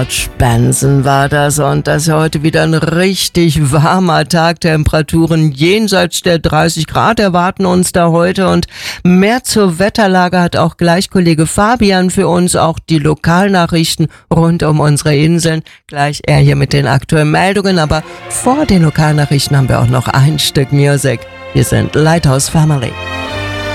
Benson war das und das ist heute wieder ein richtig warmer Tag. Temperaturen jenseits der 30 Grad erwarten uns da heute und mehr zur Wetterlage hat auch gleich Kollege Fabian für uns, auch die Lokalnachrichten rund um unsere Inseln. Gleich er hier mit den aktuellen Meldungen, aber vor den Lokalnachrichten haben wir auch noch ein Stück Musik. Wir sind Lighthouse Family.